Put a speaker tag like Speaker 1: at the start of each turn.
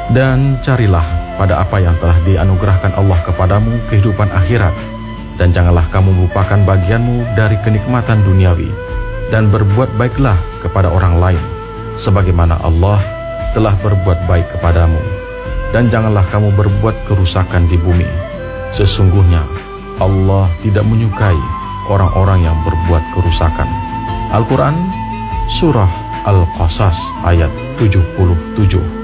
Speaker 1: Dan carilah pada apa yang telah dianugerahkan Allah kepadamu kehidupan akhirat, dan janganlah kamu melupakan bagianmu dari kenikmatan duniawi, dan berbuat baiklah kepada orang lain, sebagaimana Allah telah berbuat baik kepadamu. Dan janganlah kamu berbuat kerusakan di bumi. Sesungguhnya Allah tidak menyukai orang-orang yang berbuat kerusakan. Al-Quran Surah Al-Qasas ayat 77.